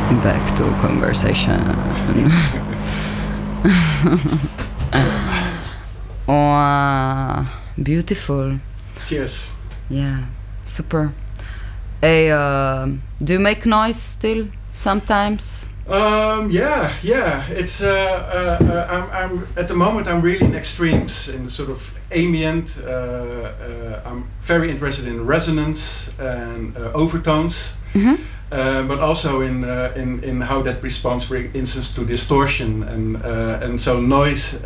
Back to conversation. Beautiful. Cheers. Yeah, super. Hey, do you make noise still sometimes? Yeah. It's I'm at the moment I'm really in extremes in sort of ambient. I'm very interested in resonance and overtones, but also in how that responds, for instance, to distortion and so noise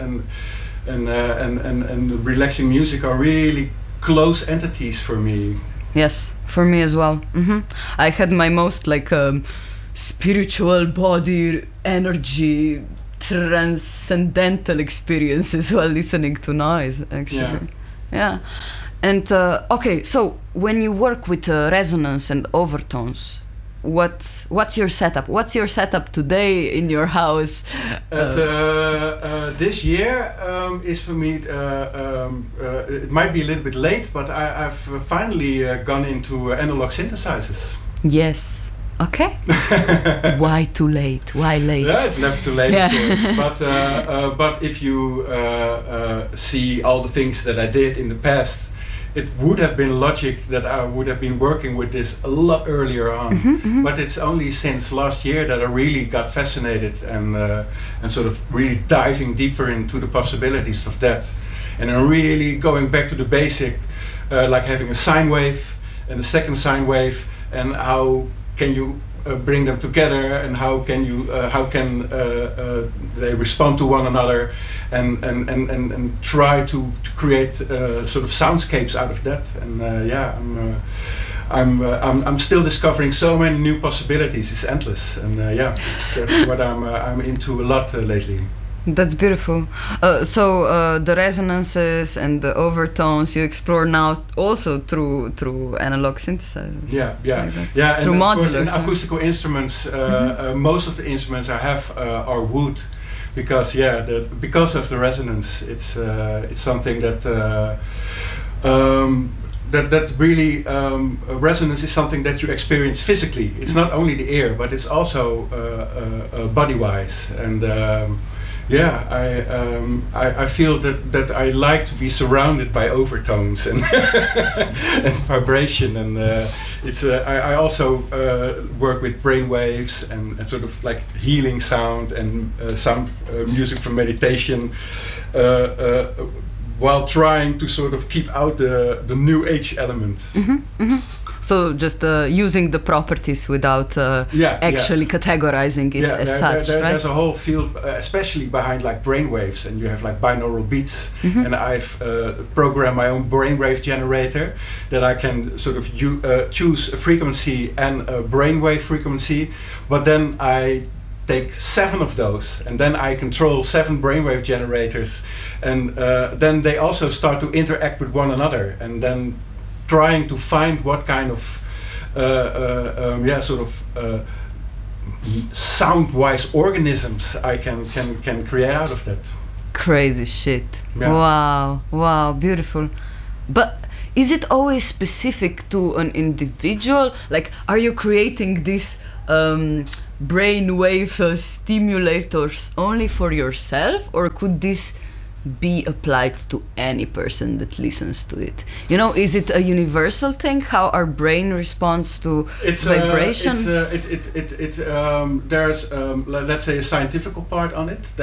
and relaxing music are really close entities for me. Yes, for me as well. I had my most spiritual body energy transcendental experiences while listening to noise, actually. Yeah. And okay, so when you work with resonance and overtones, what's your setup? What's your setup today in your house? This year is for me. It might be a little bit late, but I've finally gone into analog synthesizers. Yes. Okay. Why too late? Why late? Yeah, it's never too late, of course. But if you see all the things that I did in the past, it would have been logic that I would have been working with this a lot earlier on. But it's only since last year that I really got fascinated and sort of really diving deeper into the possibilities of that. And I'm really going back to the basic, like having a sine wave and a second sine wave, and how can you bring them together, and how can they respond to one another, and try to create sort of soundscapes out of that. And I'm still discovering so many new possibilities. It's endless, and that's what I'm into a lot lately. That's beautiful. So the resonances and the overtones you explore now also through analog synthesizers. Yeah. Through and modulars. Of course, in acoustical instruments, most of the instruments I have are wood, because because of the resonance. It's something that that really resonance is something that you experience physically. It's not only the ear, but it's also body-wise. And I feel that I like to be surrounded by overtones and and vibration, and I also work with brainwaves and sort of like healing sound and sound music for meditation, while trying to sort of keep out the new age element. So just using the properties without actually categorizing it as such, right? There's a whole field, especially behind like brainwaves, and you have like binaural beats. And I've programmed my own brainwave generator that I can sort of choose a frequency and a brainwave frequency, but then I take 7 of those, and then I control 7 brainwave generators, and then they also start to interact with one another, and then trying to find what kind of sound-wise organisms I can create out of that. Crazy shit. Yeah. Wow, beautiful. But is it always specific to an individual? Like, are you creating these brainwave stimulators only for yourself, or could this be applied to any person that listens to it? You know, is it a universal thing, how our brain responds to vibration? There's let's say a scientific part on it,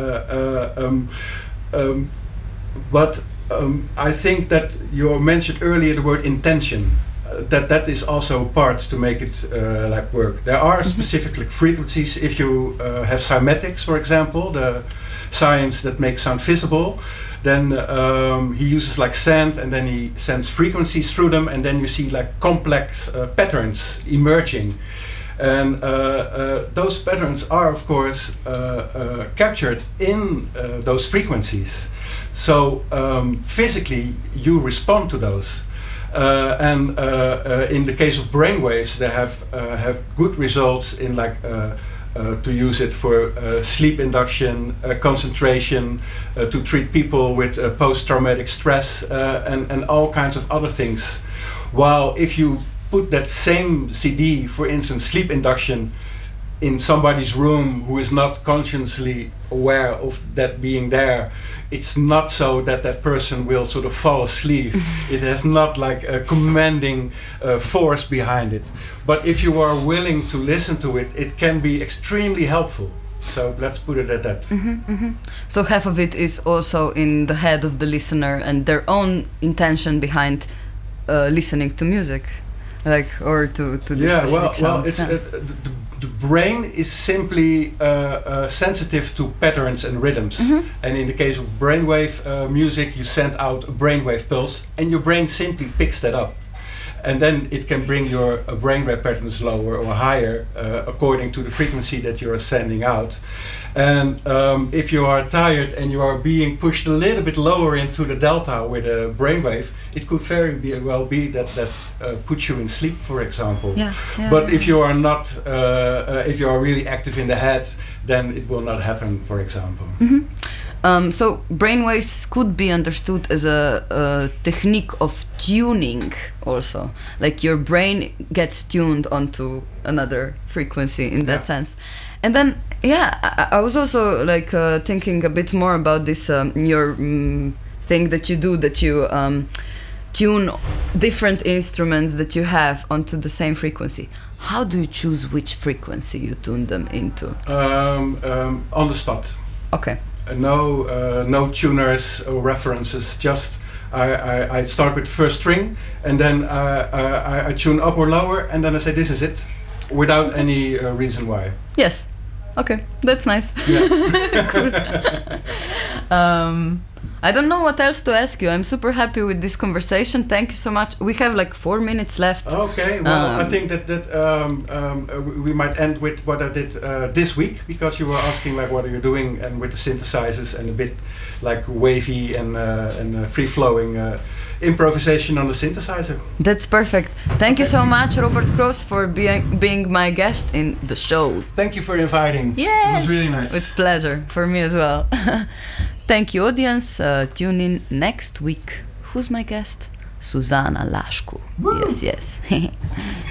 but I think that you mentioned earlier the word intention. That is also part to make it work. There are specific frequencies. If you have cymatics, for example, the science that makes sound visible, then he uses like sand, and then he sends frequencies through them, and then you see like complex patterns emerging. And those patterns are, of course, captured in those frequencies. So physically, you respond to those. And in the case of brainwaves, they have good results in to use it for sleep induction, concentration, to treat people with post-traumatic stress, and all kinds of other things. While if you put that same CD, for instance, sleep induction, in somebody's room who is not consciously aware of that being there, it's not so that that person will sort of fall asleep. It has not like a commanding force behind it. But if you are willing to listen to it, it can be extremely helpful. So let's put it at that. So half of it is also in the head of the listener and their own intention behind listening to music, like, or to this specific sound. It's the brain is simply sensitive to patterns and rhythms. And in the case of brainwave music, you send out a brainwave pulse, and your brain simply picks that up. And then it can bring your brainwave patterns lower or higher according to the frequency that you are sending out. And if you are tired and you are being pushed a little bit lower into the delta with a brainwave, it could very well be that puts you in sleep, for example. But if you are not, if you are really active in the head, then it will not happen, for example. So brainwaves could be understood as a technique of tuning also. Like your brain gets tuned onto another frequency in that sense. And then, I was also like thinking a bit more about this, your thing that you do, that you tune different instruments that you have onto the same frequency. How do you choose which frequency you tune them into? On the spot. Okay. No tuners or references, just I start with the first string, and then I tune up or lower, and then I say this is it, without any reason why. Yes. Okay, that's nice. Cool. I don't know what else to ask you. I'm super happy with this conversation. Thank you so much. We have like 4 minutes left. Okay, well, I think that we might end with what I did this week, because you were asking like what are you doing, and with the synthesizers and a bit like wavy and free-flowing improvisation on the synthesizer. That's perfect. Thank you so much, Robert Kroos, for being my guest in the show. Thank you for inviting. Yes, it was really nice. With pleasure for me as well. Thank you, audience. Tune in next week. Who's my guest? Susanna Lashku. Woo! Yes.